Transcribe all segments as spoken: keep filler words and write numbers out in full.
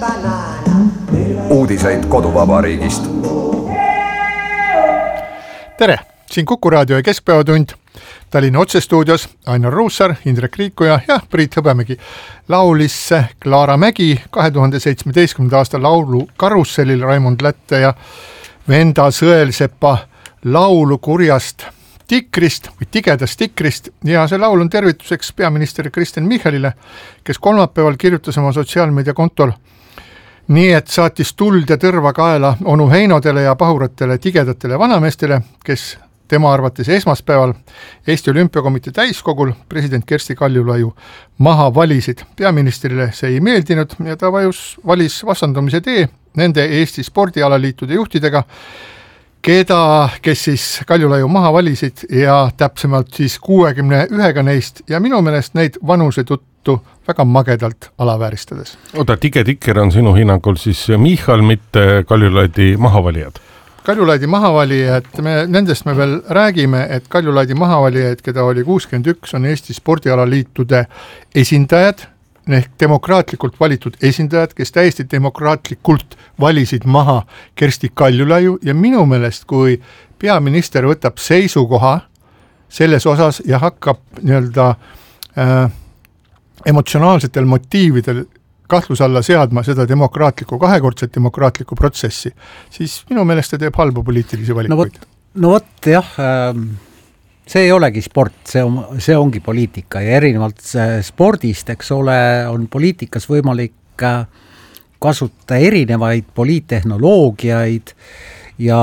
Uudiseid koduvabariigist. Tere, siin Kuku raadio ja Keskpäevatund. Tallinna otsestuudios Ainar Ruussaar, Indrek Riikoja ja Priit Hõbemägi. Laulis Klaara Mägi kahe tuhande seitsmeteistkümnenda aasta laulu Karussellil Raimond Lätte ja Venda Sõelsepa laulu kurjast tikrist või tigedast tikrist, ja see laul on tervituseks peaminister Kristen Michalile, kes kolmapäeval kirjutas oma sotsiaalmeedia kontol nii, et saatis tuld ja tõrva kaela onu Heinodele ja pahuratele tigedatele vanameestele, kes tema arvates esmaspäeval Eesti Olümpiakomitee täiskogul president Kersti Kaljulaiu maha valisid. Peaministrile see ei meeldinud ja ta vajus, valis vastandumise tee nende Eesti spordialaliitude juhtidega, keda, kes siis Kaljulaiu maha valisid ja täpsemalt siis kuuekümne ühega neist ja minu meelest neid vanuse tuttu väga magedalt alavääristades. Oota, tige tikker on sinu hinnangul siis Michal, mitte Kaljulaidi mahavalijad? Kaljulaidi mahavalijad, me, nendest me veel räägime, et Kaljulaidi mahavalijad, keda oli kuuskümmend üks, on Eesti spordialaliitude esindajad, ehk demokraatlikult valitud esindajad, kes täiesti demokraatlikult valisid maha Kersti Kaljulaiu ja minu meelest, kui peaminister võtab seisukoha selles osas ja hakkab nii-öelda äh, emotsionaalsetel motiividel kahtluse alla seadma seda demokraatlikku, kahekordset demokraatlikku protsessi, siis minu meelest ta teeb halbu poliitilisi valikuid. No vot, no jah, see ei olegi sport, see, on, see ongi poliitika ja erinevalt spordist, eks ole, on poliitikas võimalik kasutada erinevaid poliittehnoloogiaid ja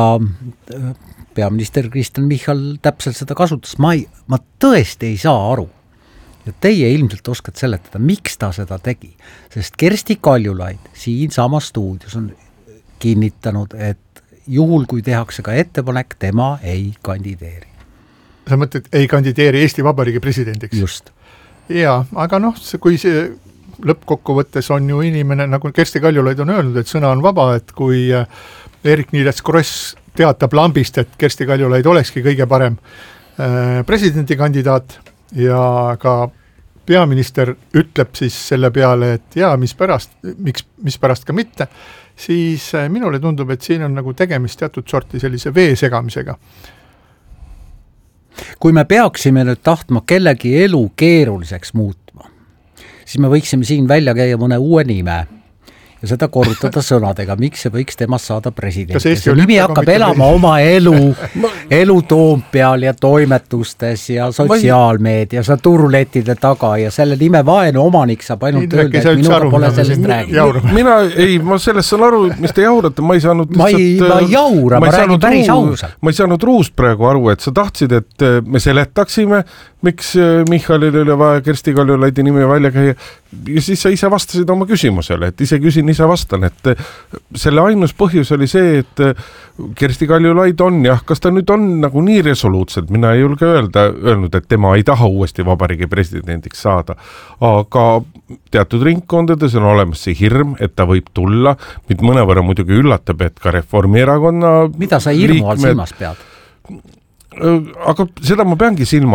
peaminister Kristen Michal täpselt seda kasutas. Ma, ei, ma tõesti ei saa aru. Ja teie ilmselt oskad seletada, miks ta seda tegi, sest Kersti Kaljulaid siin sama stuudios on kinnitanud, et juhul kui tehakse ka ettepanek, tema ei kandideeri. Sa mõtled, ei kandideeri Eesti Vabariigi presidendiks? Just. Jaa, aga noh, kui see lõppkokkuvõttes on ju inimene, nagu Kersti Kaljulaid on öelnud, et sõna on vaba, et kui Eerik-Niiles Kross teatab lambist, et Kersti Kaljulaid olekski kõige parem presidendikandidaat, ja ka peaminister ütleb siis selle peale, et jaa, mis pärast, miks, mis pärast ka mitte, siis minule tundub, et siin on nagu tegemist teatud sorti sellise vee segamisega. Kui me peaksime nüüd tahtma kellegi elu keeruliseks muutma, siis me võiksime siin välja käia mõne uue nime ja seda korrutada sõnadega, miks see võiks temast saada president. See nimi hakkab elama oma elu, elu Toompeal ja toimetustes ja sotsiaalmeedias ja turulettide taga ja selle nime vaenu omanik saab ainult öelda, et minuga aru, pole sellest rääginud. Mina ei, ma sellest saan aru, mis te jaurate, ma ei saanud ma ei, ma ei jaura, ma, ma räägin päris ausalt. Ma ei saanud Ruust praegu aru, et sa tahtsid, et me seletaksime, miks Michalil oli vaja Kersti Kaljulaidi nimi välja käia ja siis sa ise vastasid oma küsimusele, et ise küsin, ise vastan, et selle ainus põhjus oli see, et Kersti Kaljulaid on, jah, kas ta nüüd on nagu nii resoluutselt, mina ei julge öelda, öelnud, et tema ei taha uuesti vabariigi presidendiks saada, aga teatud ringkondades on olemas see hirm, et ta võib tulla, mind mõnevõrra muidugi üllatab, et ka Reformierakonna mida sa hirmu all silmas pead? Aga seda ma peangi silma